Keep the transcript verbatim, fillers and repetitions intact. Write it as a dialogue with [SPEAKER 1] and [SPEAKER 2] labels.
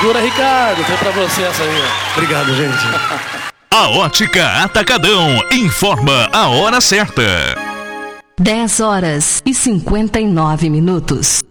[SPEAKER 1] Segura, Ricardo. Tem pra você essa aí.
[SPEAKER 2] Obrigado, gente.
[SPEAKER 3] A Ótica Atacadão informa a hora certa.
[SPEAKER 4] dez horas e cinquenta e nove minutos.